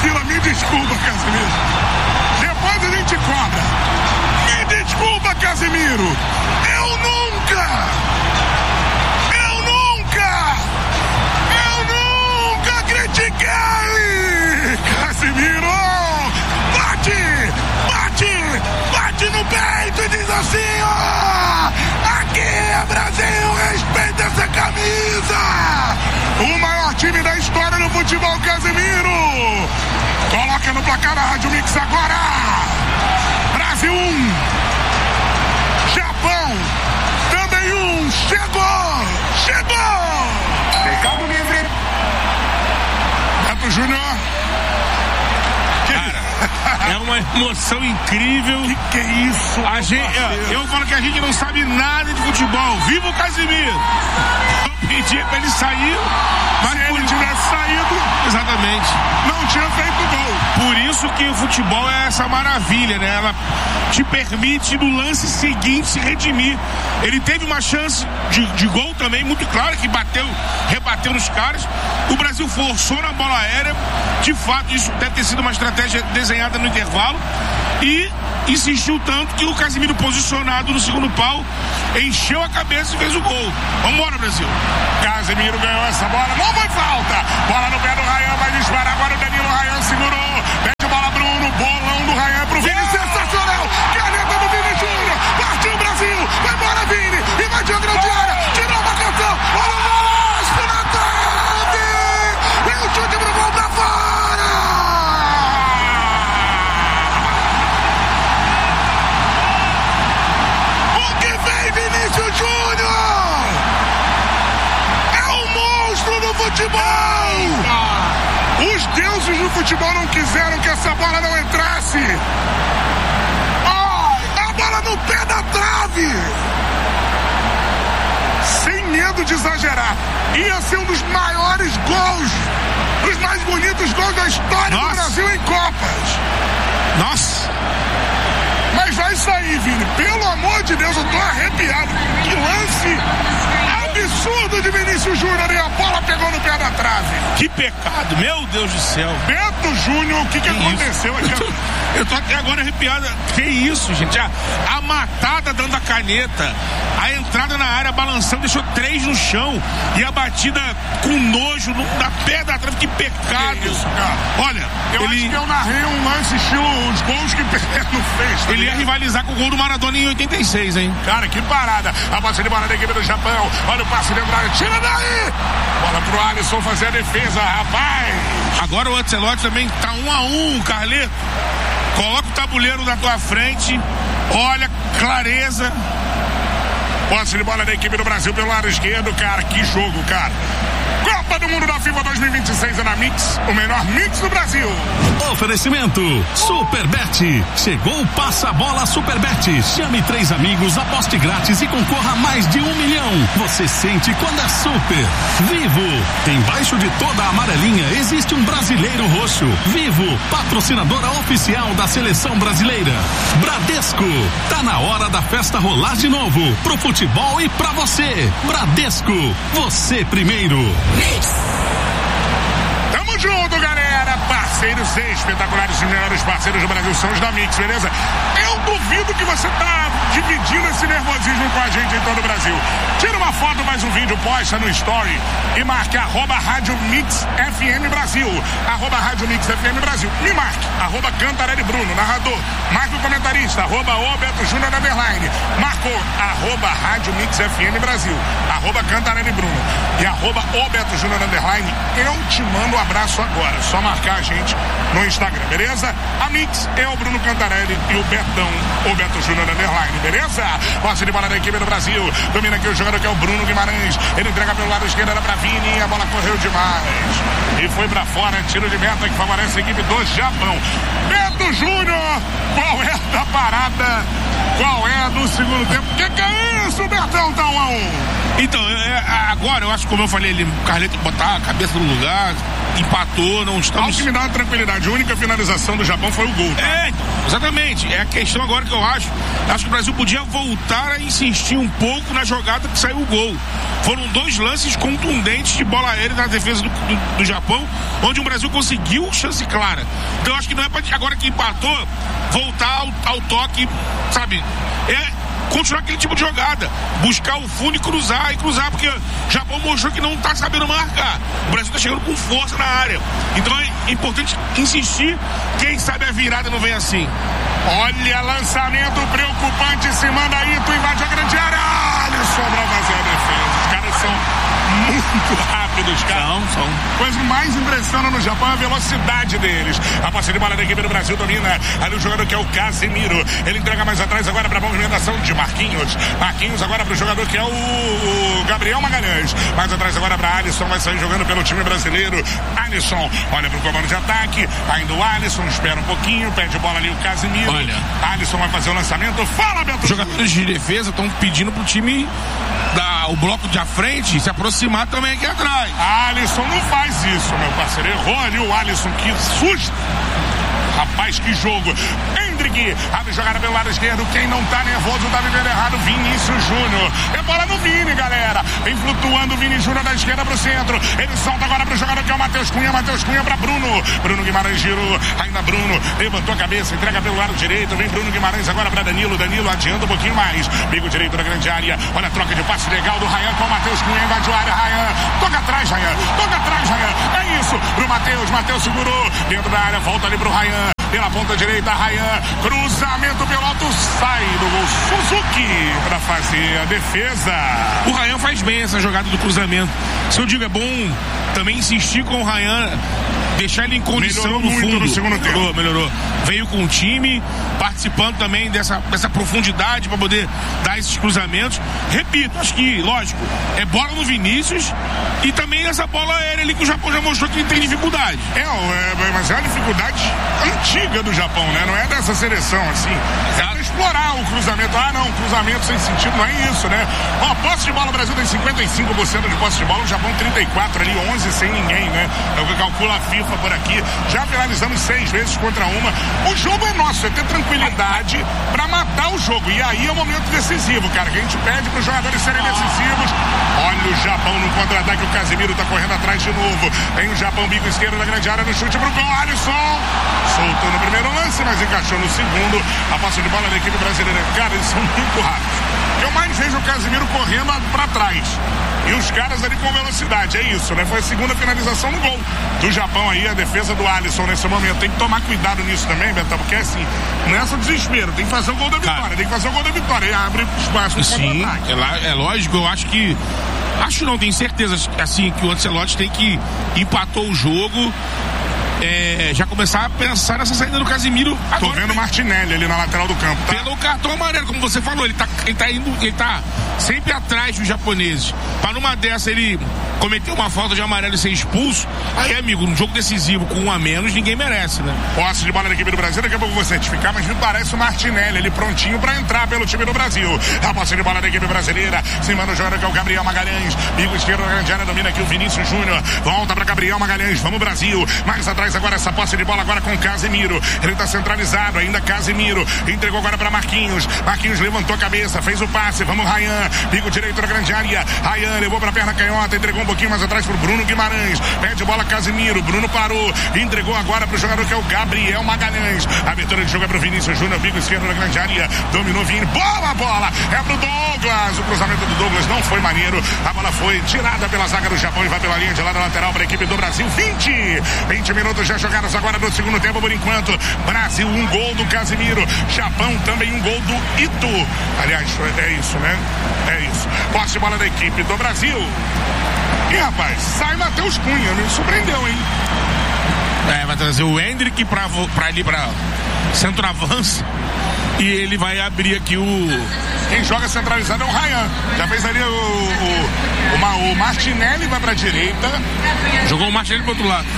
fila. Me desculpa, Casemiro. Depois a gente cobra. Me desculpa, Casemiro. Eu nunca critiquei. Casemiro, bate no peito e diz assim, ó, aqui é Brasil, respeita essa camisa. O maior time da história do futebol, Casemiro. Coloca no placar a Rádio Mix agora. Brasil 1. Japão também 1. Chegou. Recado livre. Beto Júnior. É uma emoção incrível. Que é isso? Eu falo que a gente não sabe nada de futebol. Viva o Casemiro! Eu pedi pra ele sair, mas se ele tivesse saído, exatamente, não tinha feito gol. Por isso que o futebol é essa maravilha, né? Ela te permite no lance seguinte se redimir. Ele teve uma chance de gol também, muito clara, que rebateu nos caras. O Brasil forçou na bola aérea. De fato, isso deve ter sido uma estratégia desenhada no intervalo. E insistiu tanto que o Casemiro, posicionado no segundo pau, encheu a cabeça e fez o gol. Vambora, Brasil. Casemiro ganhou essa bola. Não foi falta. Bola no pé do Ryan. Vai disparar agora o Danilo. Ryan segurou. Pede bola Bruno. Bolão do Ryan pro Vini. Sensacional. Caneta do Vini Júnior. Partiu o Brasil. Vai embora, Vini. Invadiu a grande área. Tirou uma canção. Olha o Vasco na trave. E o chute pro gol pra fora. O que vem, Vinícius Júnior? É um monstro do futebol. Os deuses do futebol não quiseram que essa bola não entrasse. A bola no pé da trave. Sem medo de exagerar. Ia ser um dos maiores gols, os mais bonitos gols da história do Brasil em Copas. Nossa. Mas vai sair, Vini. Pelo amor de Deus, eu tô arrepiado. Que lance absurdo de Vinícius Júnior e a bola pegou no pé da trave. Que pecado, meu Deus do céu. Beto Júnior, o que aconteceu aqui? Eu tô até agora arrepiado. Que isso, gente? A matada dando a caneta, a entrada na área balançando, deixou 3 no chão e a batida com nojo na pé da trave. Que pecado. Que isso, cara? Olha, acho que eu narrei um lance estilo os gols que Pelé não fez. Tá ele ia rivalizar com o gol do Maradona em 86, hein? Cara, que parada. A passe de bola da equipe do Japão. Olha o passe de entrada. Tira daí! Bola pro Alisson fazer a defesa, rapaz. Agora o Ancelotti também tá 1-1, Carleto. Coloca o tabuleiro na tua frente. Olha, clareza. Posse de bola da equipe do Brasil pelo lado esquerdo, cara. Que jogo, cara. Copa do Mundo da FIFA 2026 é na Mix, o melhor mix do Brasil. Oferecimento Superbet. Chegou o Passa-Bola Superbet. Chame 3 amigos, aposte grátis e concorra a mais de 1 milhão. Você sente quando é super. Vivo. Embaixo de toda a amarelinha existe um brasileiro roxo. Vivo, patrocinadora oficial da seleção brasileira. Bradesco. Tá na hora da festa rolar de novo. Pro futebol e pra você. Bradesco. Você primeiro. Tamo junto, galera. Parceiros espetaculares, os melhores parceiros do Brasil são os da Mix, beleza? Eu duvido que você tá dividindo esse nervosismo com a gente em todo o Brasil. Tira uma foto, mais um vídeo, posta no Story e marque @Rádio Mix FM Brasil. @Rádio Mix FM Brasil. Me marque, @Cantarelli Bruno, narrador. Marque o comentarista, @Beto Júnior _. Marcou, @Rádio Mix FM Brasil. @Cantarelli Bruno. E @Beto Júnior _. Eu te mando um abraço agora. Só marcar a gente no Instagram, beleza? A Mix é o Bruno Cantarelli e o Betão, o Beto Júnior _, beleza? Posse de bola da equipe do Brasil. Domina aqui o jogador que é o Bruno Guimarães. Ele entrega pelo lado esquerdo, era pra Vini. A bola correu demais. E foi pra fora. Tiro de meta que favorece a equipe do Japão. Beto Júnior, qual é da parada? Qual é do segundo tempo? Que é isso, Betão? Tá 1-1. Então, agora eu acho que, como eu falei, o Carleto botar a cabeça no lugar, empatou, não estamos... Algo que me dá uma tranquilidade, a única finalização do Japão foi o gol, tá? Então, exatamente, é a questão agora que eu acho que o Brasil podia voltar a insistir um pouco na jogada que saiu o gol. Foram 2 lances contundentes de bola aérea na defesa do Japão, onde o Brasil conseguiu chance clara. Então eu acho que não é pra, agora que empatou, voltar ao toque, sabe, continuar aquele tipo de jogada, buscar o fundo e cruzar, porque o Japão mostrou que não tá sabendo marcar. O Brasil tá chegando com força na área. Então é importante insistir, quem sabe a virada não vem assim. Olha, lançamento preocupante, se manda aí, tu invade a grande área, Alisson pra fazer a defesa. Os caras são muito rápidos, cara. São. Coisa que mais impressiona no Japão é a velocidade deles. A posse de bola da equipe do Brasil domina. Ali o jogador que é o Casemiro. Ele entrega mais atrás agora para a movimentação de Marquinhos. Marquinhos agora para o jogador que é o Gabriel Magalhães. Mais atrás agora para Alisson. Vai sair jogando pelo time brasileiro. Alisson olha para o comando de ataque. Ainda o Alisson espera um pouquinho. Pede bola ali o Casemiro. Olha. Alisson vai fazer o lançamento. Fala, Beto. Os jogadores de defesa estão pedindo pro time o bloco de frente se aproximar também aqui atrás. Alisson não faz isso, meu parceiro. Errou ali o Alisson, que susto. Rapaz, que jogo. Hendrick abre jogada pelo lado esquerdo. Quem não tá nervoso tá vivendo errado. Vinícius Júnior. É bola no Vini, galera. Vem flutuando o Vini Júnior da esquerda pro centro. Ele solta agora pro jogador que é o Matheus Cunha. Matheus Cunha pra Bruno. Bruno Guimarães girou. Ainda Bruno levantou a cabeça. Entrega pelo lado direito. Vem Bruno Guimarães agora pra Danilo. Danilo adianta um pouquinho mais. Bico direito da grande área. Olha a troca de passe legal do Ryan com o Matheus Cunha. Invadiu a área. Ryan. Toca atrás, Ryan. Toca atrás, Ryan. É isso. Pro Matheus. Matheus segurou. Dentro da área. Volta ali pro Ryan. Pela ponta direita, Ryan, cruzamento pelo alto, sai do gol Suzuki para fazer a defesa. O Ryan faz bem essa jogada do cruzamento. Se eu digo, é bom também insistir com o Ryan, deixar ele em condição no fundo. No segundo tempo. Melhorou. Veio com o time, participando também dessa profundidade para poder dar esses cruzamentos. Repito, acho que, lógico, é bola no Vinícius e também essa bola aérea ali que o Japão já mostrou que tem dificuldade. Mas é uma dificuldade antiga do Japão, né? Não é dessa seleção, assim. É pra explorar o cruzamento. Cruzamento sem sentido, não é isso, né? Posse de bola, o Brasil tem 55% de posse de bola, o Japão 34% ali, 11 sem ninguém, né? É o que calcula a FIFA por aqui. Já finalizamos 6 vezes contra uma. O jogo é nosso, é ter tranquilidade pra matar o jogo. E aí é o momento decisivo, cara, que a gente pede pros jogadores serem decisivos. Olha o Japão no contra-ataque, o Casemiro tá correndo atrás de novo. Tem o Japão, bico esquerdo da grande área, no chute pro gol, Alisson. Soltou no primeiro lance, mas encaixou no segundo. A posse de bola da equipe brasileira. Cara, eles são muito rápidos. Eu mais vejo o Casemiro correndo pra trás. E os caras ali com velocidade, é isso, né? Foi a segunda finalização no gol do Japão aí, a defesa do Alisson nesse momento. Tem que tomar cuidado nisso também, Betão, porque assim, não é só desespero, tem que fazer o gol da vitória, tem que fazer o gol da vitória, e abre espaço no contra-ataque. É lógico, eu acho que, não tenho certeza, assim, que o Ancelotti tem que empatou o jogo, já começar a pensar nessa saída do Casemiro. Tô vendo o Martinelli ali na lateral do campo, tá? Pelo cartão amarelo, como você falou, ele tá sempre atrás dos japoneses. Pra numa dessa ele cometer uma falta de amarelo e ser expulso, aí, amigo, num jogo decisivo com 1 a menos, ninguém merece, né? Posse de bola da equipe do Brasil, daqui a pouco eu vou certificar, mas me parece o Martinelli ali prontinho pra entrar pelo time do Brasil. A posse de bola da equipe brasileira, cima do jogador que é o Gabriel Magalhães, bico esquerdo da grande área, domina aqui o Vinícius Júnior, volta pra Gabriel Magalhães, vamos Brasil, mais atrás agora essa posse de bola agora com Casemiro, ele tá centralizado, ainda Casemiro, entregou agora pra Marquinhos levantou a cabeça, fez o passe, vamos Ryan, bico direito da grande área, Ryan levou pra perna canhota, entregou um pouquinho mais atrás pro Bruno Guimarães, pede bola Casemiro, Bruno parou, entregou agora pro jogador que é o Gabriel Magalhães, abertura de jogo é pro Vinícius Júnior, bico esquerdo da grande área, dominou Vini, bola, é pro Douglas, o cruzamento do Douglas não foi maneiro, a bola foi tirada pela zaga do Japão e vai pela linha de lado lateral para a equipe do Brasil, 20 minutos já jogados agora no segundo tempo por enquanto, Brasil 1 gol do Casemiro, Japão também 1 gol do Ito, aliás, é isso, né? É isso, posse de bola da equipe do Brasil. E rapaz, sai Matheus Cunha, me surpreendeu, hein? Vai trazer o Hendrick pra ali pra centroavanço e ele vai abrir aqui quem joga centralizado é o Ryan, já fez ali o Martinelli vai pra direita, jogou o Martinelli pro outro lado,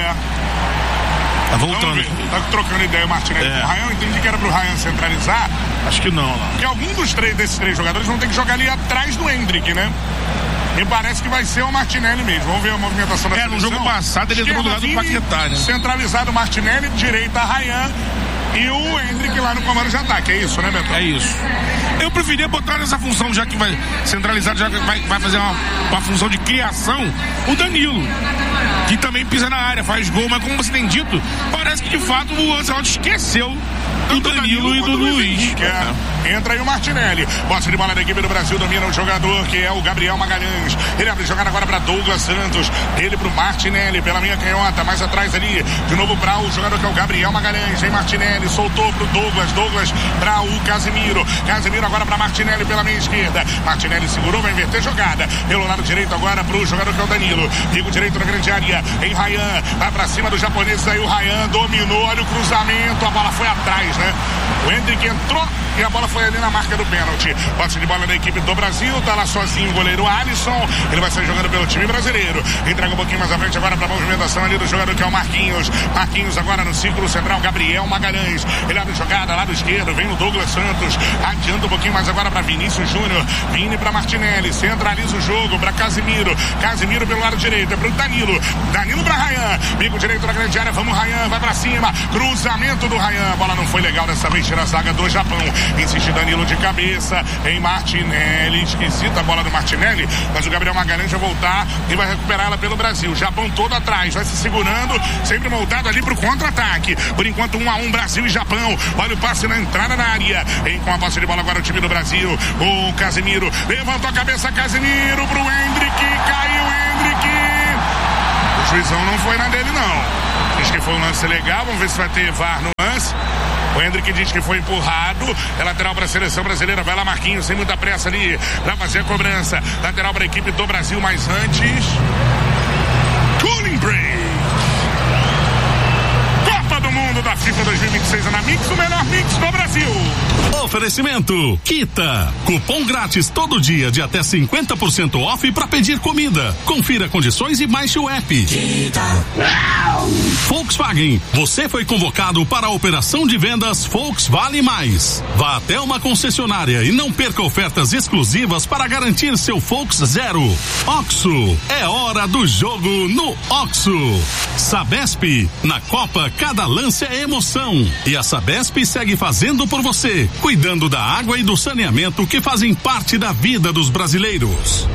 tá voltando, tá trocando ideia o Martinelli com o Ryan, eu entendi que era pro Ryan centralizar, acho que não. Porque algum desses 3 jogadores vão ter que jogar ali atrás do Hendrick, né? Me parece que vai ser o Martinelli mesmo. Vamos ver a movimentação da seleção. No jogo passado ele entrou do lado do Paquetá, né? Centralizado Martinelli, direita Ryan e o Endrick lá no comando de ataque. É isso, né, Beto? É isso. Eu preferia botar nessa função, já que vai centralizado, já que vai fazer uma função de criação, o Danilo, que também pisa na área, faz gol, mas como você tem dito, parece que de fato o Ancelotti esqueceu do Danilo e do Luiz. Entra aí o Martinelli. Posse de bola da equipe do Brasil, domina o jogador que é o Gabriel Magalhães. Ele abre jogada agora para Douglas Santos. Ele pro Martinelli pela minha canhota, mais atrás ali. De novo para o jogador que é o Gabriel Magalhães. Vem Martinelli, soltou pro Douglas. Douglas para o Casemiro. Casemiro agora para Martinelli pela minha esquerda. Martinelli segurou, vai inverter jogada. Pelo lado direito agora pro jogador que é o Danilo. Bico direito na grande área. Em Ryan, vai pra cima do japonês. Aí o Ryan dominou, olha o cruzamento. A bola foi atrás, né? O Endrick entrou e a bola foi ali na marca do pênalti. Posse de bola da equipe do Brasil, tá lá sozinho o goleiro Alisson. Ele vai sair jogando pelo time brasileiro. Entrega um pouquinho mais à frente agora pra movimentação ali do jogador que é o Marquinhos. Marquinhos agora no círculo central, Gabriel Magalhães. Ele abre jogada, lado esquerdo, vem o Douglas Santos. Adianta um pouquinho mais agora pra Vinícius Júnior. Vini pra Martinelli, centraliza o jogo pra Casemiro. Casemiro pelo lado direito, é pro Danilo. Danilo pra Ryan. Bico direito na grande área, vamos Ryan, vai pra cima. Cruzamento do Ryan. A bola não foi legal dessa vez, tira a zaga do Japão. Insiste Danilo de cabeça em Martinelli. Esquisita a bola do Martinelli, mas o Gabriel Magalhães vai voltar e vai recuperar ela pelo Brasil. Japão todo atrás, vai se segurando, sempre montado ali pro contra-ataque. Por enquanto 1-1 Brasil e Japão. Olha o passe na entrada da área. Com a posse de bola agora o time do Brasil. O Casemiro levantou a cabeça, Casemiro pro Endrick, caiu Endrick. O juizão não foi na dele não. Diz que foi um lance legal, vamos ver se vai ter VAR no lance. O Endrick diz que foi empurrado. É lateral para a seleção brasileira. Vai lá Marquinhos, sem muita pressa ali para fazer a cobrança. Lateral para a equipe do Brasil, mas antes cooling break. Copa do Mundo da FIFA 2026 na Mix, o melhor mix do Brasil. Oferecimento Kita. Cupom grátis todo dia de até 50% off para pedir comida. Confira condições e baixe o app. Kita. Volkswagen. Você foi convocado para a operação de vendas Volkswagen Mais. Vá até uma concessionária e não perca ofertas exclusivas para garantir seu Volks Zero. Oxo. É hora do jogo no Oxo. Sabesp. Na Copa, cada lance é emoção. E a Sabesp segue fazendo por você, cuidando da água e do saneamento que fazem parte da vida dos brasileiros.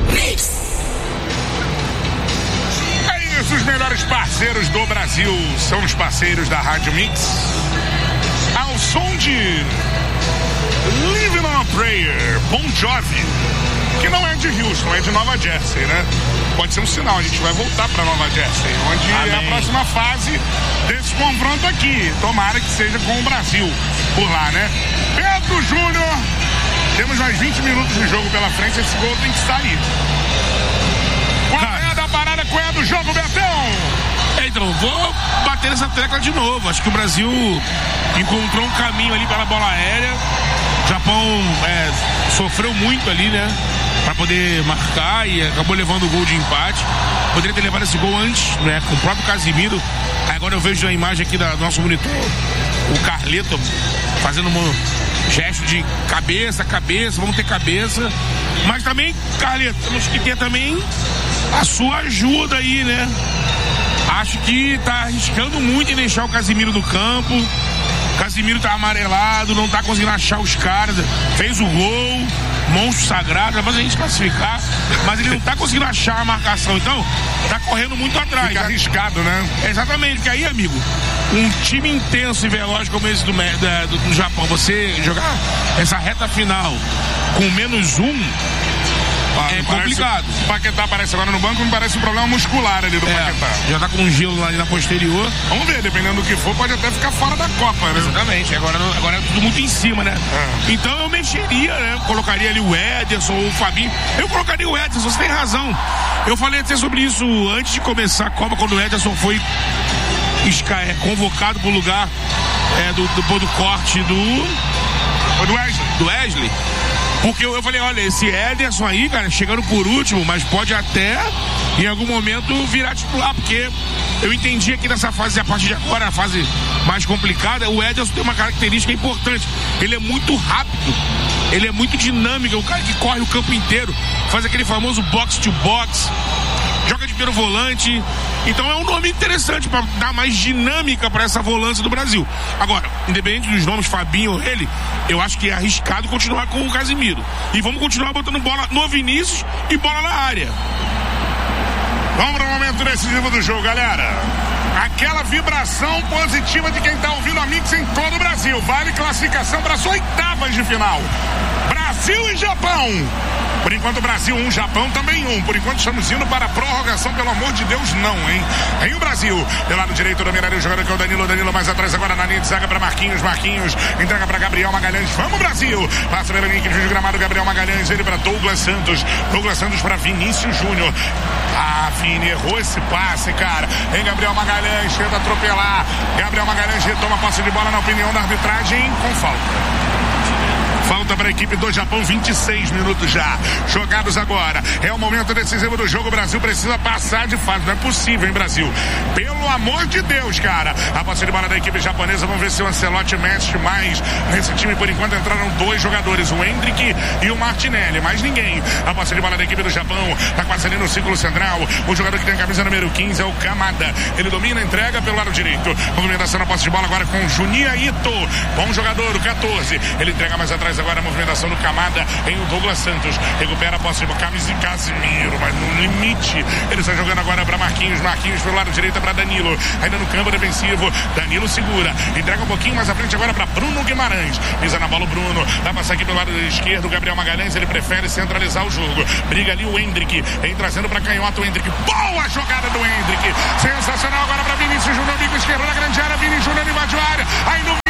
É isso, os melhores parceiros do Brasil são os parceiros da Rádio Mix. Ao som de Living on a Prayer, Bon Jovi, que não é de Houston, é de Nova Jersey, né? Pode ser um sinal, a gente vai voltar para Nova Jersey, onde é a próxima fase desse confronto aqui. Tomara que seja com o Brasil por lá, né? Pedro Júnior, temos mais 20 minutos de jogo pela frente, esse gol tem que sair. Qual é da parada, qual é do jogo, Betão? Então, vou bater nessa tecla de novo. Acho que o Brasil encontrou um caminho ali pela bola aérea. O Japão sofreu muito ali, né? Para poder marcar e acabou levando o gol de empate. Poderia ter levado esse gol antes, né? Com o próprio Casemiro. Agora eu vejo a imagem aqui do nosso monitor, o Carleto fazendo um gesto de cabeça, vamos ter cabeça. Mas também, Carleto, temos que ter também a sua ajuda aí, né? Acho que tá arriscando muito em deixar o Casemiro no campo. O Casemiro tá amarelado, não tá conseguindo achar os caras. Fez o gol, monstro sagrado, vai fazer a gente classificar, mas ele não tá conseguindo achar a marcação. Então, tá correndo muito atrás. Fica arriscado, né? Exatamente, porque aí, amigo, um time intenso e veloz como esse do Japão, você jogar essa reta final com -1, é complicado. O Paquetá aparece agora no banco, me parece um problema muscular ali do Paquetá. Já tá com um gelo ali na posterior. Vamos ver, dependendo do que for, pode até ficar fora da Copa, né? Exatamente, agora é tudo muito em cima, né? Então eu mexeria, né? Colocaria ali o Ederson ou o Fabinho. Eu colocaria o Ederson, você tem razão. Eu falei até sobre isso antes de começar a Copa, quando o Ederson foi convocado pro lugar do corte do Wesley. Porque eu falei, olha, esse Ederson aí, cara, chegando por último, mas pode até, em algum momento, virar titular, porque eu entendi aqui nessa fase, a partir de agora, a fase mais complicada, o Ederson tem uma característica importante. Ele é muito rápido, ele é muito dinâmico, é o cara que corre o campo inteiro, faz aquele famoso box to box, joga de primeiro volante. Então é um nome interessante para dar mais dinâmica para essa volância do Brasil. Agora, independente dos nomes, Fabinho ou ele, eu acho que é arriscado continuar com o Casemiro. E vamos continuar botando bola no Vinícius e bola na área. Vamos para o momento decisivo do jogo, galera. Aquela vibração positiva de quem está ouvindo a Mix em todo o Brasil. Vale classificação para as oitavas de final. Brasil e Japão. Por enquanto, Brasil 1, Japão também 1. Por enquanto, estamos indo para a prorrogação, pelo amor de Deus, não, hein? Em o Brasil, pelo lado direito, dominaria o jogador que é o Danilo. Danilo mais atrás agora na linha de zaga para Marquinhos. Marquinhos entrega para Gabriel Magalhães. Vamos, Brasil! Passa pela linha de gramado, Gabriel Magalhães. Ele para Douglas Santos. Douglas Santos para Vinícius Júnior. Ah, Vini, errou esse passe, cara. Em Gabriel Magalhães, tenta atropelar. Gabriel Magalhães retoma a posse de bola, na opinião da arbitragem, com falta. Falta para a equipe do Japão, 26 minutos já jogados agora. É o momento decisivo do jogo. O Brasil precisa passar de fase. Não é possível, hein, Brasil? Pelo amor de Deus, cara. A posse de bola da equipe japonesa. Vamos ver se o Ancelotti mexe mais nesse time. Por enquanto entraram dois jogadores, o Hendrick e o Martinelli. Mais ninguém. A posse de bola da equipe do Japão. Tá quase ali no círculo central. O jogador que tem a camisa número 15 é o Kamada. Ele domina, entrega pelo lado direito. Movimentação na posse de bola agora com Junya Ito. Bom jogador, o 14. Ele entrega mais atrás agora a movimentação do Kamada em o Douglas Santos. Recupera a posse de bola. Camisa de Casemiro, mas no limite. Ele está jogando agora para Marquinhos. Marquinhos pelo lado direito para Danilo. Ainda no campo defensivo. Danilo segura. Entrega um pouquinho mais à frente agora para Bruno Guimarães. Pisa na bola o Bruno. Vai passar aqui pelo lado esquerdo. Gabriel Magalhães. Ele prefere centralizar o jogo. Briga ali o Hendrick. Vem trazendo para canhota o Hendrick. Boa jogada do Hendrick. Sensacional agora para Vinícius Júnior. Bico esquerdo na grande área. Vinícius Júnior invadiu a área. Aí no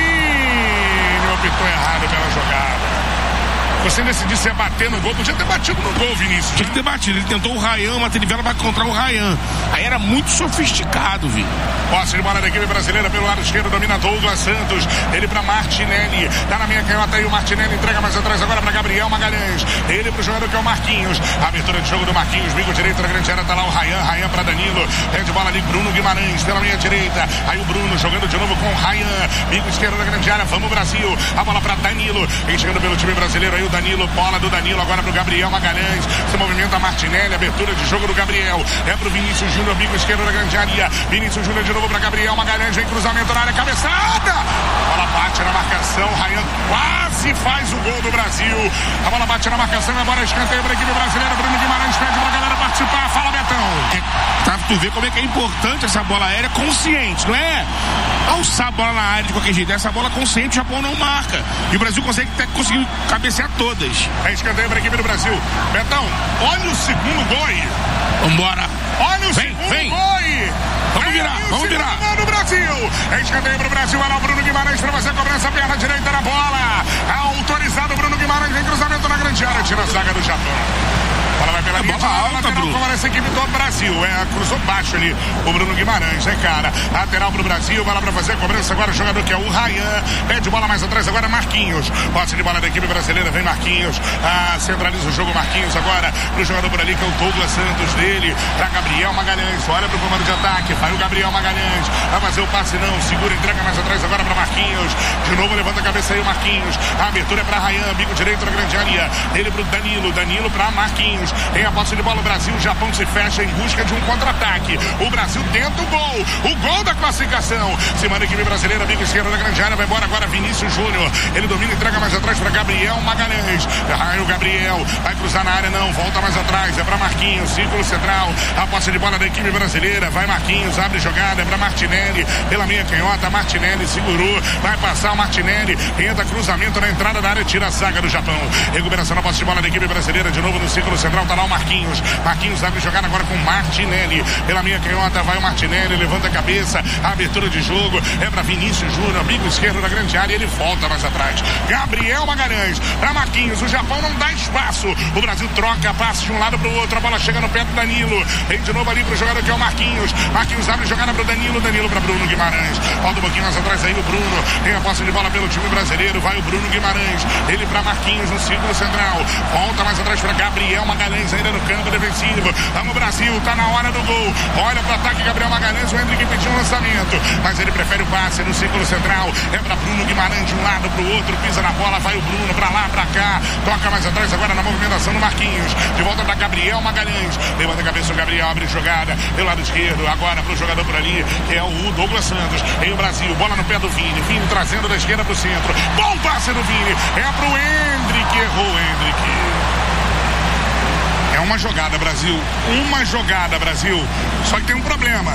Vini. Optou errado pela jogada. Você decidisse bater no gol, podia ter batido no gol, Vinícius. Tinha que ter batido. Ele tentou o Ryan, uma trivela para encontrar o Ryan. Aí era muito sofisticado, Vini. Posse de bola da equipe brasileira pelo lado esquerdo, domina Douglas Santos. Ele para Martinelli. Tá na minha canhota aí o Martinelli. Entrega mais atrás agora para Gabriel Magalhães. Ele pro jogador que é o Marquinhos. A abertura de jogo do Marquinhos. Bico direito na grande área. Tá lá o Ryan. Ryan para Danilo. Pede bola ali, Bruno Guimarães pela minha direita. Aí o Bruno jogando de novo com o Ryan. Bico esquerdo na grande área. Vamos, Brasil. A bola para Danilo. Vem chegando pelo time brasileiro aí o Danilo. Bola do Danilo agora pro Gabriel Magalhães. Se movimenta Martinelli, abertura de jogo do Gabriel. É pro Vinícius Júnior, bico esquerdo da grande área. Vinícius Júnior de novo pra Gabriel Magalhães. Vem cruzamento na área, cabeçada. A bola bate na marcação. Ryan quase faz o gol do Brasil. A bola bate na marcação. Agora escanteio pra equipe brasileira. Bruno Guimarães pede pra galera participar. Fala, Betão. Pra tu ver como é que é importante essa bola aérea consciente, não é alçar a bola na área de qualquer jeito. Essa bola consciente o Japão não marca. E o Brasil consegue cabecear todas. É escanteio para a equipe do Brasil. Betão, olha o segundo gol aí. Vambora. Olha o segundo gol aí. Vamos virar. No Brasil. É escanteio para o Brasil. Olha lá o Bruno Guimarães para fazer a cobrança. Perna direita na bola. Autorizado o Bruno Guimarães. Vem cruzamento na grande área. Tira a zaga do Japão. A bola vai pela linha de alta, Bruno. Como essa equipe do Brasil. Cruzou baixo ali o Bruno Guimarães, né, cara? Lateral pro Brasil. Vai lá para fazer a cobrança agora. O jogador que é o Ryan. Pede bola mais atrás agora, Marquinhos. Posse de bola da equipe brasileira. Vem Marquinhos. Centraliza o jogo Marquinhos agora. Pro jogador por ali que é o Douglas Santos dele. Pra Gabriel Magalhães. Olha pro comando de ataque. Vai o Gabriel Magalhães. Vai fazer o passe não. Segura, entrega mais atrás agora pra Marquinhos. De novo levanta a cabeça aí o Marquinhos. A abertura é pra Ryan. Bico direito na grande área. Ele pro Danilo. Danilo pra Marquinhos. Tem a posse de bola o Brasil. O Japão se fecha em busca de um contra-ataque. O Brasil tenta o gol. O gol da classificação. Se manda a equipe brasileira. Bico esquerdo na grande área. Vai embora agora Vinícius Júnior. Ele domina, entrega mais atrás pra Gabriel Magalhães. Aí o Gabriel vai cruzar na área, não. Volta mais atrás. É pra Marquinhos. Círculo central. A posse de bola da equipe brasileira. Vai Marquinhos. Abre jogada. É pra Martinelli. Pela meia canhota. Martinelli segurou. Vai passar o Martinelli. Entra cruzamento na entrada da área. Tira a zaga do Japão. Recuperação na posse de bola da equipe brasileira. De novo no círculo central. Tá lá o Marquinhos. Marquinhos. Marquinhos abre jogada agora com Martinelli. Pela meia canhota vai o Martinelli, levanta a cabeça, a abertura de jogo é para Vinícius Júnior, amigo esquerdo da grande área, ele volta mais atrás. Gabriel Magalhães para Marquinhos, o Japão não dá espaço. O Brasil troca, passa de um lado para o outro, a bola chega no pé do Danilo. Vem de novo ali pro jogador que é o Marquinhos. Marquinhos abre jogada pro Danilo, Danilo para Bruno Guimarães. Volta um pouquinho mais atrás aí o Bruno. Tem a posse de bola pelo time brasileiro, vai o Bruno Guimarães. Ele para Marquinhos no círculo central. Volta mais atrás para Gabriel Magalhães ainda no campo defensivo. Vamos Brasil, tá na hora do gol. Olha pro ataque Gabriel Magalhães, o Hendrick pediu um lançamento, mas ele prefere o passe no círculo central. É para Bruno Guimarães de um lado pro outro, pisa na bola, vai o Bruno pra lá, pra cá. Toca mais atrás agora na movimentação do Marquinhos. De volta para Gabriel Magalhães. Levanta a cabeça o Gabriel, abre jogada pelo lado esquerdo. Agora pro jogador por ali, que é o Douglas Santos. Em o Brasil, bola no pé do Vini. Vini trazendo da esquerda pro centro. Bom passe do Vini. É pro Hendrick. Errou o Hendrick. É uma jogada, Brasil. Uma jogada, Brasil. Só que tem um problema.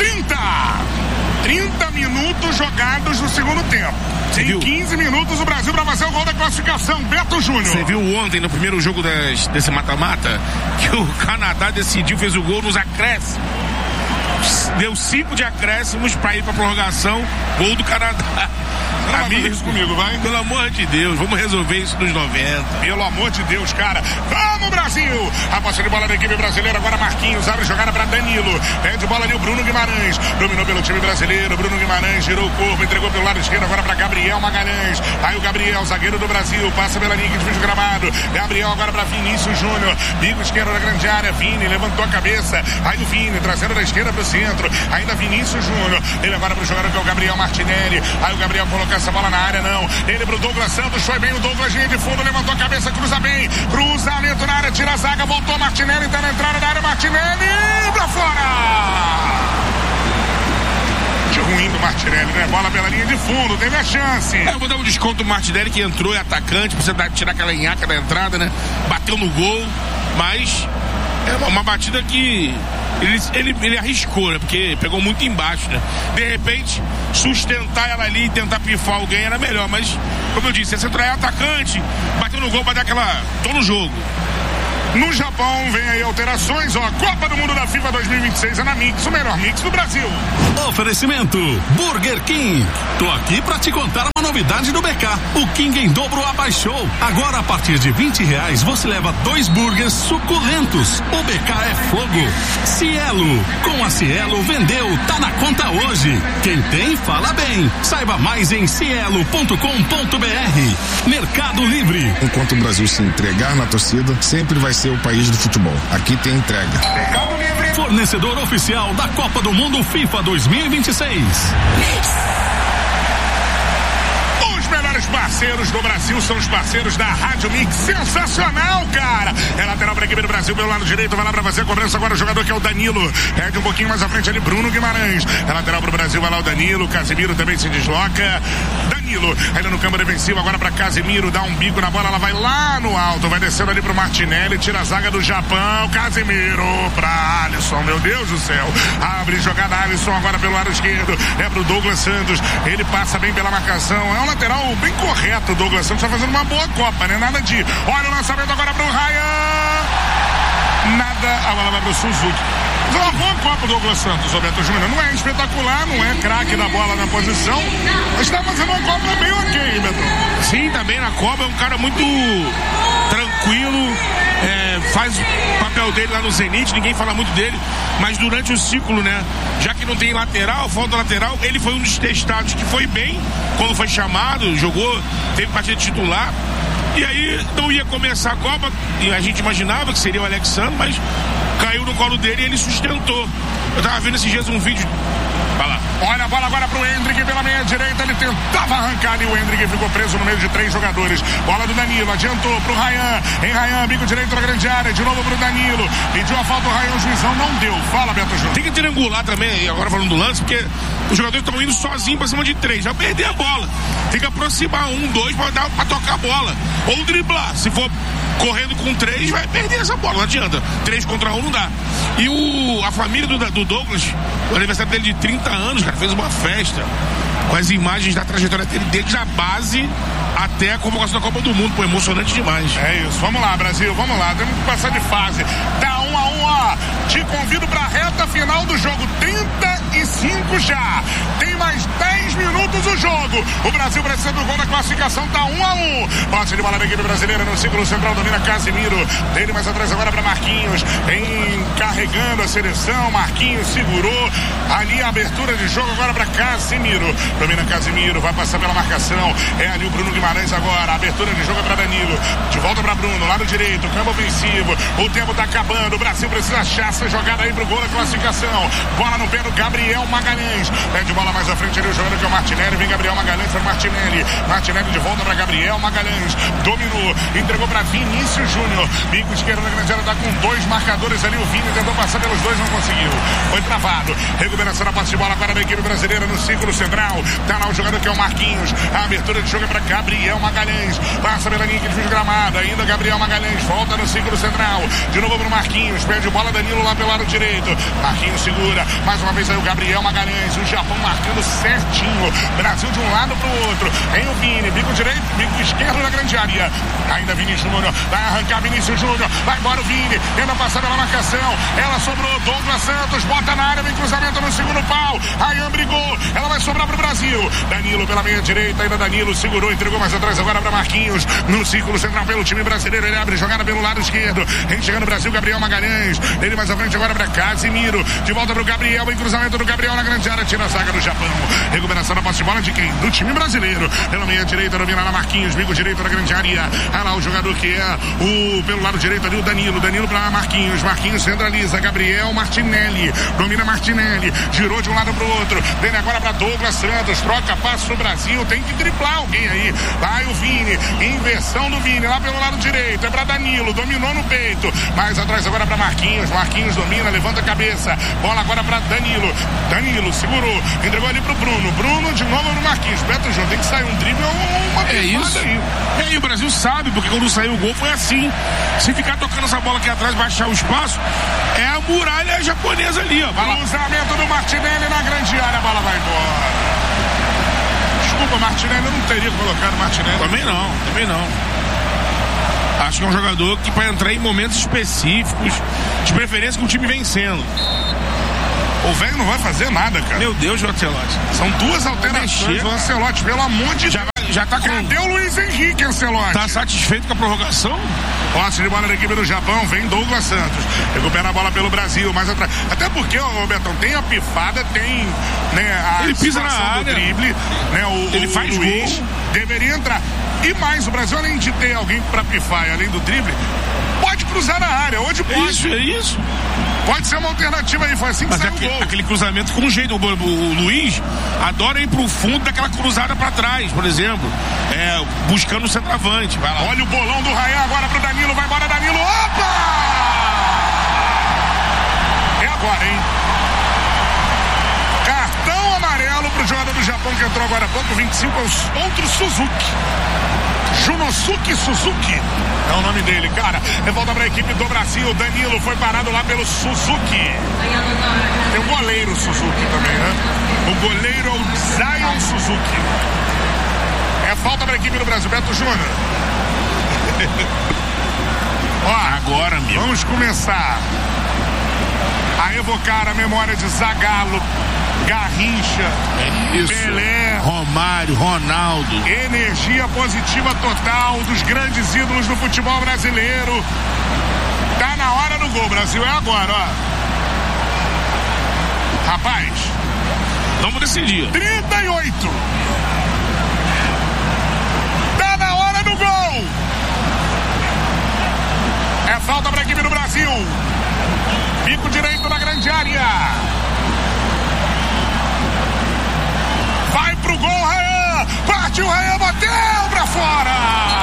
30 minutos jogados no segundo tempo. Em 15 minutos o Brasil para fazer o gol da classificação. Beto Júnior. Você viu ontem no primeiro jogo desse mata-mata que o Canadá decidiu, fez o gol nos acréscimos. Deu 5 de acréscimos para ir para prorrogação. Gol do Canadá. Amigo, isso comigo, vai? Pelo amor de Deus, vamos resolver isso nos 90. Pelo amor de Deus, cara. Vamos, Brasil! A posse de bola da equipe brasileira. Agora Marquinhos abre jogada para Danilo. Pede bola ali o Bruno Guimarães. Dominou pelo time brasileiro. Bruno Guimarães girou o corpo, entregou pelo lado esquerdo agora para Gabriel Magalhães. Aí o Gabriel, zagueiro do Brasil, passa pela linha que divide o gramado. Gabriel agora para Vinícius Júnior. Bico esquerdo da grande área. Vini levantou a cabeça. Aí o Vini trazendo da esquerda para o centro. Ainda Vinícius Júnior. Ele agora para o jogador que é o Gabriel Martinelli. Aí o Gabriel colocou essa bola na área, não. Ele pro Douglas Santos, foi bem o Douglas, linha de fundo, levantou a cabeça, cruza bem. Cruzamento na área, tira a zaga, voltou Martinelli, tá na entrada da área, Martinelli, pra fora! De ruim do Martinelli, né? Bola pela linha de fundo, teve a chance. Eu vou dar um desconto do Martinelli, que entrou, é atacante, precisa tirar aquela enhaca da entrada, né? Bateu no gol, mas é uma batida que ele arriscou, né? Porque pegou muito embaixo, né? De repente, sustentar ela ali e tentar pifar alguém era melhor, mas, como eu disse, essa entrada é atacante, bateu no gol, vai dar aquela... tô no jogo. No Japão vem aí alterações, ó, Copa do Mundo da FIFA 2026 é na Mix, o melhor mix do Brasil. Oferecimento Burger King. Tô aqui pra te contar uma novidade do BK. O King em dobro abaixou. Agora a partir de R$20 você leva 2 burgers suculentos. O BK é fogo. Cielo. Com a Cielo vendeu, tá na conta hoje. Quem tem, fala bem. Saiba mais em cielo.com.br. Mercado Livre. Enquanto o Brasil se entregar na torcida, sempre vai ser o país do futebol. Aqui tem entrega. Fornecedor oficial da Copa do Mundo FIFA 2026. Os melhores parceiros do Brasil são os parceiros da Rádio Mix. Sensacional, cara! É lateral para a equipe do Brasil pelo lado direito, vai lá para fazer a cobrança agora o jogador que é o Danilo. Perde um pouquinho mais à frente ali, Bruno Guimarães. É lateral para o Brasil, vai lá o Danilo. Casemiro também se desloca. Danilo, ainda no campo defensivo, agora para Casemiro, dá um bico na bola, ela vai lá no alto, vai descendo ali pro Martinelli, tira a zaga do Japão, Casemiro para Alisson, meu Deus do céu, abre jogada Alisson agora pelo lado esquerdo, é pro Douglas Santos, ele passa bem pela marcação, é um lateral bem correto, o Douglas Santos tá fazendo uma boa Copa, né, nada de, olha o lançamento agora pro Ryan, nada, a bola vai pro Suzuki. Mas é uma boa Copa do Douglas Santos, Roberto Júnior. Não é espetacular, não é craque da bola na posição, mas tá fazendo uma Copa bem ok, Beto. Sim, também na Copa é um cara muito tranquilo, faz o papel dele lá no Zenit, ninguém fala muito dele, mas durante o ciclo, né, já que não tem lateral, falta lateral, ele foi um dos testados que foi bem quando foi chamado, jogou, teve partida titular. E aí não ia começar a Copa, e a gente imaginava que seria o Alexandre, mas caiu no colo dele e ele sustentou. Eu tava vendo esses dias um vídeo. Vai lá. Olha a bola agora pro Hendrick pela meia direita, ele tentava arrancar ali, o Hendrick ficou preso no meio de 3 jogadores. Bola do Danilo, adiantou pro Ryan, em Ryan, bico direito na grande área, de novo pro Danilo, pediu a falta do Ryan, o juizão não deu. Fala, Beto Júnior. Tem que triangular também, agora falando do lance, porque os jogadores estão indo sozinhos pra cima de 3, já perder a bola. Tem que aproximar 1, 2 pra tocar a bola, ou driblar, se for correndo com 3, vai perder essa bola, não adianta. 3 contra 1 não dá. E a família do Douglas, o aniversário dele de 30 anos, cara, fez uma festa. com as imagens da trajetória dele desde a base até a convocação da Copa do Mundo. Pô, emocionante demais. É isso, vamos lá, Brasil, vamos lá, temos que passar de fase. Tá 1-1, ó. Te convido pra reta final do jogo, 35 já. Tem mais 10 minutos o jogo. O Brasil precisa do gol da classificação, tá 1-1. Passe de bola da equipe brasileira no círculo central, domina Casimiro. Dele mais atrás agora pra Marquinhos. Vem carregando a seleção, Marquinhos segurou ali a abertura de jogo agora pra Casimiro. Domina Casimiro, vai passar pela marcação. É ali o Bruno Guimarães agora. A abertura de jogo é pra Danilo. De volta pra Bruno, lado direito, campo ofensivo. O tempo tá acabando. O Brasil precisa achar essa jogada aí pro gol da classificação. Bola no pé do Gabriel Magalhães. Pede bola mais à frente ali o jogador que é o Martinelli. Vem Gabriel Magalhães para Martinelli. Martinelli de volta pra Gabriel Magalhães. Dominou, entregou pra Vinícius Júnior. Bico esquerdo da grande área, tá com 2 marcadores ali. O Vini tentou passar pelos 2, não conseguiu. Foi travado. Recuperação da posse de bola agora da equipe brasileira no círculo central. Tá lá o jogador que é o Marquinhos. A abertura de jogo é pra Gabriel Magalhães. Passa pela linha que desvia gramada. Ainda Gabriel Magalhães. Volta no círculo central. De novo pro Marquinhos. Perde bola Danilo lá pelo lado direito. Marquinhos segura. Mais uma vez aí o Gabriel Magalhães. O Japão marcando certinho. Brasil de um lado pro outro. Tem o Vini. Bico direito, bico esquerdo na grande área. Ainda Vinícius Júnior. Vai arrancar Vinícius Júnior. Vai embora o Vini. Tenta passar pela marcação. Ela sobrou. Douglas Santos. Bota na área. Vem cruzamento no segundo pau. Rayan brigou. Ela vai sobrar pro Brasil. Danilo pela meia direita. Ainda Danilo segurou. Entregou mais atrás agora para Marquinhos. No círculo central pelo time brasileiro. Ele abre jogada pelo lado esquerdo. Vem chegando o Brasil. Gabriel Magalhães. Ele mais à frente agora para Casimiro. De volta pro Gabriel. Em cruzamento do Gabriel na grande área. Tira a zaga do Japão. Recuperação da posse de bola de quem? Do time brasileiro. Pela meia direita. Domina lá Marquinhos. Bico direito na grande área. Olha lá o jogador que é o pelo lado direito ali o Danilo. Danilo para Marquinhos. Marquinhos centraliza. Gabriel Martinelli. Domina Martinelli. Girou de um lado pro outro. Vem agora para Douglas Santos. Troca passo pro Brasil. Tem que driblar alguém aí. Vai o Vini. Inversão do Vini. Lá pelo lado direito. É para Danilo. Dominou no peito. Mais atrás agora para Marquinhos. Marquinhos domina. Levanta a cabeça. Bola agora para Danilo. Danilo segurou. Entregou ali pro Bruno. Bruno de novo no Marquinhos. Beto João. Tem que sair um drible ou uma isso aí. E o Brasil sabe, porque quando saiu o gol foi assim. Se ficar tocando essa bola aqui atrás, baixar o espaço, é a muralha japonesa ali, ó. Cruzamento do Martinelli na grande área, a bola vai embora. Desculpa, Martinelli, eu não teria colocado Martinelli. Também não. Acho que é um jogador que para entrar em momentos específicos, de preferência com o time vencendo. O velho não vai fazer nada, cara. Meu Deus, o Ancelotti. São 2 alterações do Ancelotti, pelo amor de Deus. Já tá com... Cadê o Luiz Henrique, Ancelotti? Tá satisfeito com a prorrogação? Posse de bola da equipe do Japão, vem Douglas Santos. Recupera a bola pelo Brasil, mais atrás. Até porque, ô Betão, tem a pifada, tem, né, a ele pisa na área. Do drible, né, ele faz Luiz gol. Deveria entrar. E mais, o Brasil, além de ter alguém pra pifar, além do drible, pode cruzar na área, onde pode. É isso. Pode ser uma alternativa aí, foi assim que saiu o gol. Aquele cruzamento com jeito, o Luiz adora ir pro fundo daquela cruzada pra trás, por exemplo, buscando o centroavante. Vai lá. Olha o bolão do Rayan agora pro Danilo, vai embora Danilo, opa! É agora, hein? Cartão amarelo pro jogador do Japão que entrou agora há pouco, 25, outro Suzuki. Junosuke Suzuki é o nome dele, cara. Volta pra equipe do Brasil. Danilo foi parado lá pelo Suzuki. Tem um goleiro Suzuki também, né? O goleiro é o Zion Suzuki. É falta pra equipe do Brasil. Beto Júnior. Ó, agora, amigo. Vamos começar a evocar a memória de Zagallo, Garrincha, Pelé, Romário, Ronaldo. Energia positiva total dos grandes ídolos do futebol brasileiro. Tá na hora do gol, Brasil, é agora, ó. Rapaz, vamos decidir. 38. Tá na hora do gol. É falta pra equipe do Brasil. Bico direito na grande área. Vai pro gol, Rayan. Partiu, Rayan, bateu pra fora.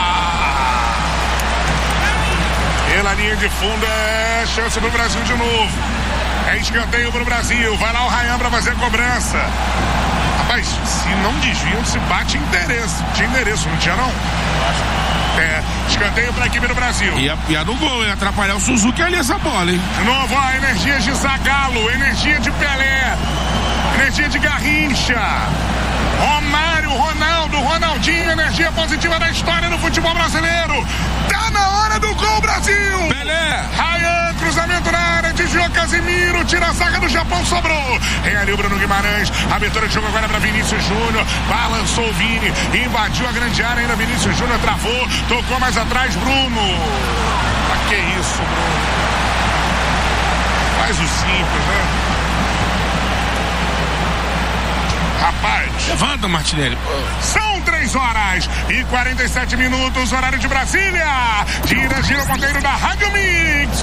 Pela linha de fundo é chance pro Brasil de novo. É escanteio pro Brasil. Vai lá o Rayan pra fazer a cobrança. Rapaz, se não desviam, se bate endereço. Tinha endereço, não tinha não? Escanteio para a equipe do Brasil. Ia no gol, ia atrapalhar o Suzuki ali essa bola, hein? De novo, a energia de Zagallo, energia de Pelé, energia de Garrincha, Romário, Ronaldo, Ronaldinho, energia positiva da história do futebol brasileiro. Tá na hora do gol, Brasil! Pelé! Ryan, cruzamento na área, desviou Casimiro, tira a zaga do Japão, sobrou. Tem ali o Bruno Guimarães, abertura de jogo agora para Vinícius Júnior, balançou o Vini, invadiu a grande área, ainda Vinícius Júnior travou, tocou mais atrás, Bruno. Ah, que isso, Bruno? Faz o simples, né? Rapaz. Levanta, Martinelli. São 3 horas e 47 minutos, horário de Brasília. Gira o ponteiro da Rádio Mix.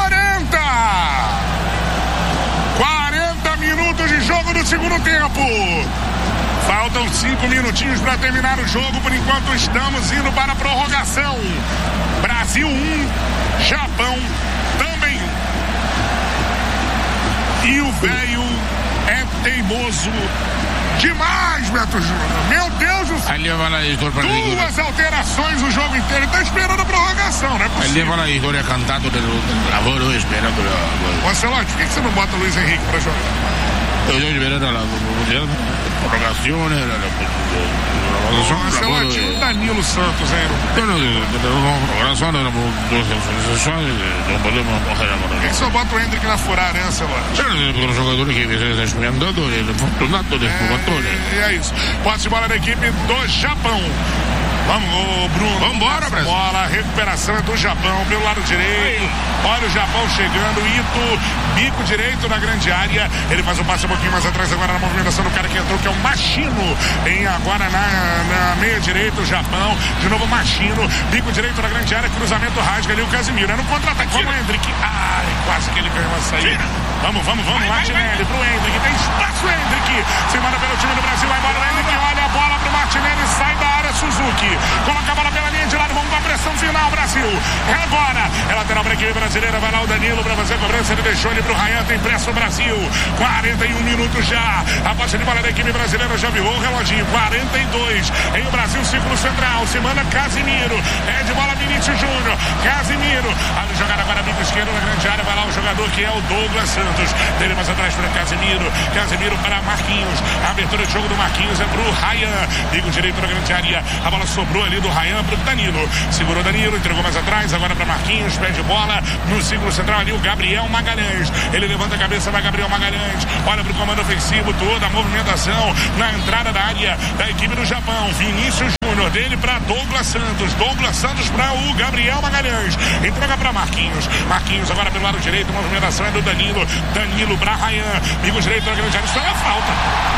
40 minutos de jogo do segundo tempo. Faltam 5 minutinhos para terminar o jogo. Por enquanto estamos indo para a prorrogação. Brasil 1, Japão também 1. E o velho é teimoso demais, Beto Júnior. Meu Deus do céu. Duas alterações o jogo inteiro. Ele tá esperando a prorrogação, não é possível. Ele leva a história cantando do lavoro esperando o Ancelotti, por que você não bota o Luiz Henrique pra jogar? Eu estou esperando a prorrogação, Ancelotti, o Danilo Santos, hein? Por que você bota o Hendrick na furada, hein, Ancelotti? Os jogadores que estão experimentando, é isso. Posse de bola da equipe do Japão. Vamos, Bruno. Vambora, Brasil. Bola, recuperação é do Japão pelo lado direito. Olha o Japão chegando. Ito, bico direito na grande área. Ele faz um passe um pouquinho mais atrás agora na movimentação do cara que entrou, que é o Machino. Em agora na meia direita, o Japão. De novo, Machino. Bico direito na grande área. Cruzamento rasga ali o Casimiro. É no contra-ataque. Como o Hendrick. Ai, quase que ele ganhou a saída. Vamos. Martinelli pro Hendrick. Tem espaço, Hendrick. Se manda pelo time do Brasil. Vai embora o Hendrick. Olha a bola pro Martinelli. Sai da área, Suzuki. Coloca a bola pela linha de lado, vamos para a pressão final, Brasil. É agora. É lateral para a equipe brasileira, vai lá o Danilo para fazer a cobrança, ele deixou ele para o Ryan, tem pressa o Brasil. 41 minutos já. A posse de bola da equipe brasileira já virou o reloginho. 42. Em o Brasil, círculo central, se manda Casimiro. É de bola Vinícius Júnior. Casimiro. Abre jogada agora, bico esquerdo na grande área, vai lá o jogador que é o Douglas Santos. Dele mais atrás para Casimiro. Casimiro para Marquinhos. A abertura de jogo do Marquinhos é para o Ryan. Bico direito na grande área. A bola sobrou ali do Ryan pro Danilo. Segurou Danilo, entregou mais atrás, agora para Marquinhos, pede bola no círculo central ali o Gabriel Magalhães. Ele levanta a cabeça, vai Gabriel Magalhães. Olha pro comando ofensivo, toda a movimentação na entrada da área da equipe do Japão. Vinícius Júnior, dele para Douglas Santos. Douglas Santos para o Gabriel Magalhães. Entrega para Marquinhos. Marquinhos agora pelo lado direito, a movimentação é do Danilo. Danilo para Ryan. Bico direito na grande área. Isso é falta.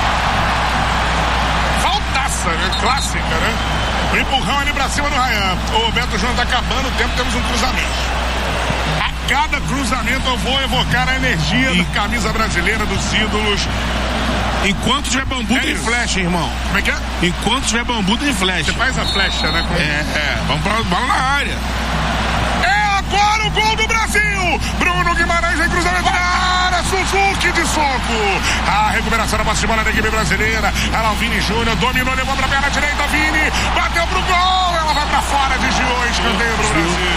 Faltaça, né? Clássica, né? O empurrão ali pra cima do Ryan. O Beto Júnior tá acabando o tempo, temos um cruzamento. A cada cruzamento eu vou evocar a energia da camisa brasileira, dos ídolos. Enquanto tiver bambu, tem flecha, irmão. Como é que é? Enquanto tiver bambu, tem flecha. Você faz a flecha, né? Vamos pra bola na área. É agora o gol do Brasil! Bruno Guimarães em cruzamento na área, Suzuki de soco. A recuperação da posse de bola da equipe brasileira. Ela, o Vini Júnior, dominou, levou pra perna direita, Vini, bateu pro gol, ela vai pra fora, desviou, escanteio pro Brasil.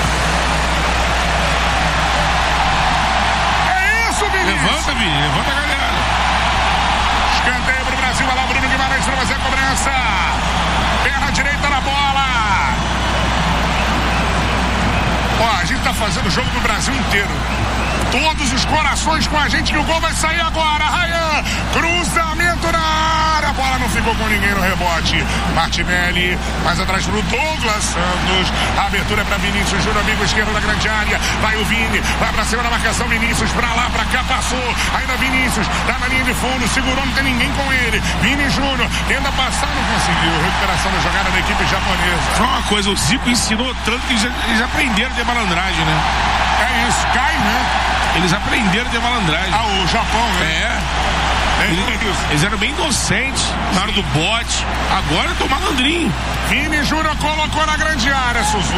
É isso, Vinícius. Levanta, Vini, levanta a galera. Escanteio pro Brasil, vai lá o Bruno Guimarães pra fazer a cobrança. Perna direita na bola. Ó, a gente tá fazendo o jogo do Brasil inteiro. Todos os corações com a gente, que o gol vai sair agora. Ryan, cruzamento na área. A bola não ficou com ninguém no rebote. Martinelli, mais atrás pro Douglas Santos. A abertura é pra Vinícius Júnior, amigo esquerdo da grande área. Vai o Vini, vai pra cima da marcação. Vinícius pra lá, pra cá, passou. Ainda Vinícius, tá na linha de fundo, segurou, não tem ninguém com ele. Vini Júnior, tenta passar, não conseguiu. Recuperação da jogada da equipe japonesa. Só uma coisa, o Zico ensinou tanto que eles aprenderam a ter malandragem, né? É isso, cai, né? Eles aprenderam a ter malandragem. Ah, o Japão, né? Eles eram bem inocentes na hora do bote. Agora eu tô malandrinho. Vini Júnior colocou na grande área, Suzuki.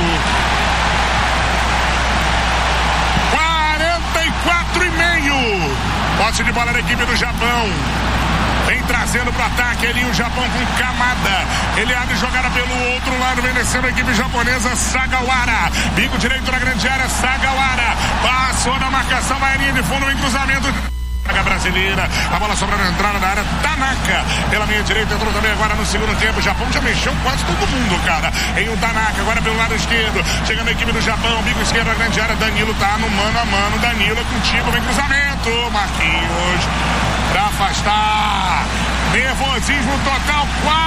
44,5. Posse de bola da equipe do Japão. Vem trazendo pro ataque ali o Japão com Kamada. Ele abre jogada pelo outro lado, vem descendo a equipe japonesa, Sagawara. Bico direito na grande área, Sagawara. Passou na marcação, vai linha de fundo, vem cruzamento. Brasileira, a bola sobrando na entrada da área, Tanaka pela meia direita, entrou também agora no segundo tempo. O Japão já mexeu quase todo mundo, cara. Em um Tanaka, agora pelo lado esquerdo, chegando a equipe do Japão, bico esquerdo na grande área, Danilo tá no mano a mano, Danilo é contigo, vem cruzamento, Marquinhos pra afastar, nervosismo total,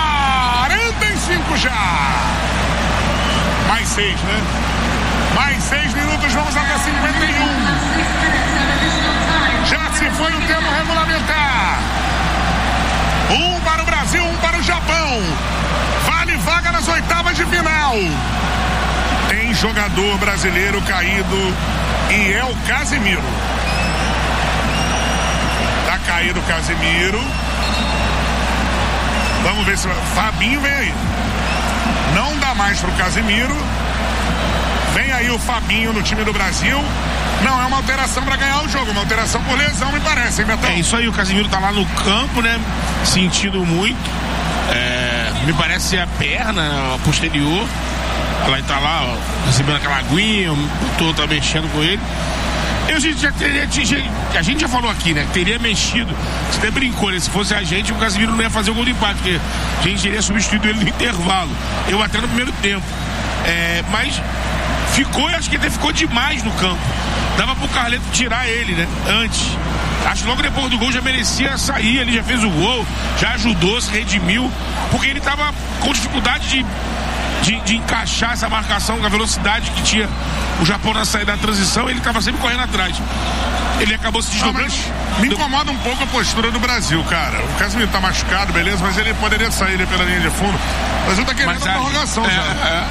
45 já, mais 6, né? Mais 6 minutos, vamos até 51. Já se foi o tempo regulamentar. 1 para o Brasil, 1 para o Japão. Vale vaga nas oitavas de final. Tem jogador brasileiro caído e é o Casemiro. Tá caído o Casemiro. Vamos ver se Fabinho vem aí. Não dá mais pro Casemiro. Vem aí o Fabinho no time do Brasil. Não é uma alteração para ganhar o jogo, uma alteração por lesão, me parece, hein, Betão? É isso aí, o Casemiro tá lá no campo, né? Sentindo muito. Me parece ser a perna posterior. Ela tá lá, ó, recebendo aquela aguinha, o doutor tá mexendo com ele. A gente já falou aqui, né? Que teria mexido. Você até brincou, né? Se fosse a gente, o Casemiro não ia fazer o gol de empate, porque a gente teria substituído ele no intervalo. Eu até no primeiro tempo. Mas ficou, acho que até ficou demais no campo. Dava pro Carleto tirar ele, né? Antes. Acho que logo depois do gol já merecia sair, ele já fez o gol, já ajudou, se redimiu, porque ele tava com dificuldade de encaixar essa marcação com a velocidade que tinha o Japão na saída da transição, ele tava sempre correndo atrás. Ele acabou se deslocando. Me incomoda um pouco a postura do Brasil, cara. O Casemiro tá machucado, beleza, mas ele poderia sair ali pela linha de fundo. O Brasil tá querendo a prorrogação já.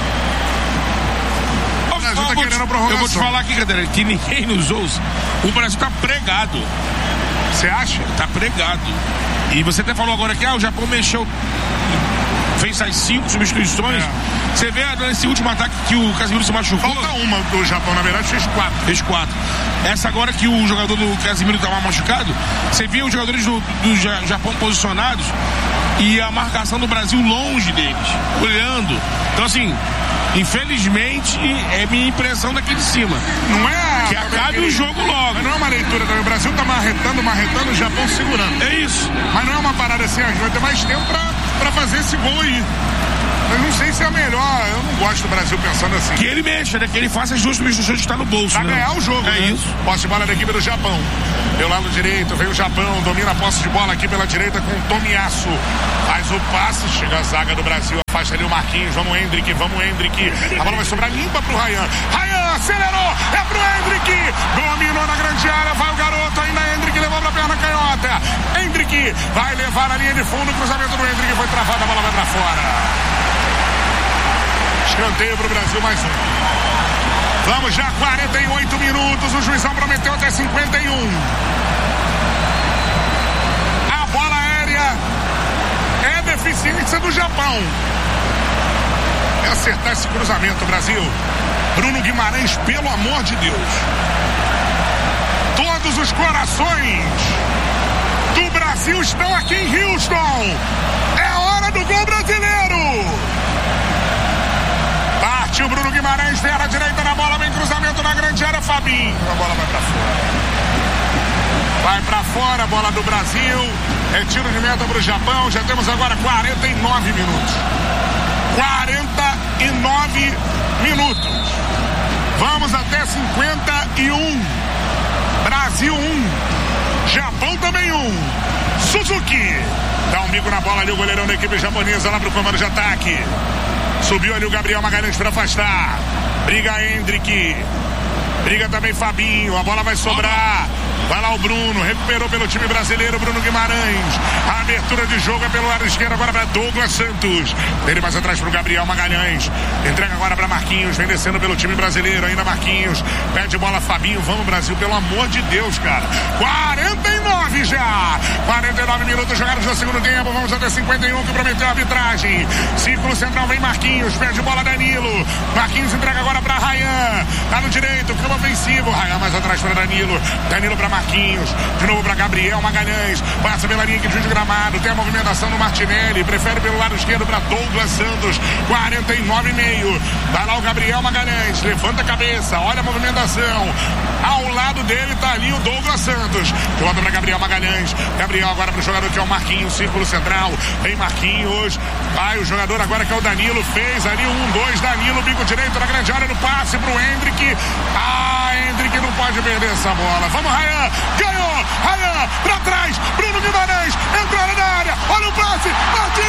Eu vou te falar aqui, Catarina, que ninguém nos ouça. O Brasil tá pregado. Você acha? Tá pregado. E você até falou agora que o Japão mexeu, fez as 5 substituições. Você vê nesse último ataque que o Casemiro se machucou. Falta uma do Japão, na verdade, fez 4. Essa agora que o jogador do Casemiro estava machucado, você vê os jogadores do Japão posicionados e a marcação do Brasil longe deles, olhando. Então, assim, infelizmente, é minha impressão daqui de cima. Não é que acabe o jogo logo. Mas não é uma leitura também. O Brasil tá marretando, o Japão segurando. É isso. Mas não é uma parada assim, a gente vai ter mais tempo pra fazer esse gol aí. Eu não sei se é a melhor. Eu não gosto do Brasil pensando assim. Que ele mexa, né? Que ele faça as 2 substituições que está no bolso. Pra ganhar o jogo, É isso. Posse de bola da equipe do Japão. Pelo lado direito, vem o Japão, domina a posse de bola aqui pela direita com o Tomiyasu. Faz o passe, chega a zaga do Brasil, afasta ali o Marquinhos, vamos Hendrick. A bola vai sobrar limpa pro Ryan. Ryan acelerou, é pro Hendrick. Dominou na grande área, vai o garoto, ainda Hendrick, levou pra perna canhota. Hendrick vai levar a linha de fundo, o cruzamento do Hendrick foi travado, a bola vai pra fora. Escanteio pro Brasil, mais um. Vamos já, 48 minutos, o juizão prometeu até 51. A bola aérea é deficiência do Japão. É acertar esse cruzamento, Brasil. Bruno Guimarães, pelo amor de Deus. Todos os corações do Brasil estão aqui em Houston. É hora do gol brasileiro. Partiu Bruno Guimarães, perna direita na bola, vem cruzamento na grande área, Fabinho. A bola vai pra fora. Vai pra fora a bola do Brasil. É tiro de meta pro Japão. Já temos agora 49 minutos. 49 minutos. Vamos até 51. Brasil 1. Japão também 1. Suzuki. Dá um bico na bola ali o goleirão da equipe japonesa lá pro comando de ataque. Subiu ali o Gabriel Magalhães para afastar. Briga Hendrick. Briga também Fabinho. A bola vai sobrar. Vai lá o Bruno. Recuperou pelo time brasileiro Bruno Guimarães. A abertura de jogo é pelo lado esquerdo agora para Douglas Santos. Dele mais atrás para o Gabriel Magalhães. Entrega agora para Marquinhos. Vem descendo pelo time brasileiro. Ainda Marquinhos. Pede bola Fabinho, vamos Brasil, pelo amor de Deus, cara. 49 já. 49 minutos jogados no segundo tempo. Vamos até 51 que prometeu a arbitragem. Círculo central vem Marquinhos, perde bola Danilo. Marquinhos entrega agora para Ryan. Tá no direito, campo ofensivo. Ryan mais atrás para Danilo. Danilo para Marquinhos. De novo para Gabriel Magalhães. Passa pela linha que divide o gramado. Tem a movimentação no Martinelli. Prefere pelo lado esquerdo para Douglas Santos. 49,5. Vai lá o Gabriel Magalhães. Levanta a cabeça. Olha a movimentação. Ao lado dele tá ali o Douglas Santos. De volta para Gabriel Magalhães. Gabriel agora para o jogador que é o Marquinhos. Círculo central. Vem Marquinhos. Vai o jogador agora que é o Danilo. Fez ali 1-2. Danilo, bico direito na grande área no passe pro Hendrick. Hendrick não pode perder essa bola. Vamos, Ryan. Ganhou. Ryan pra trás. Bruno Guimarães. Entrou na área. Olha o passe. Martins.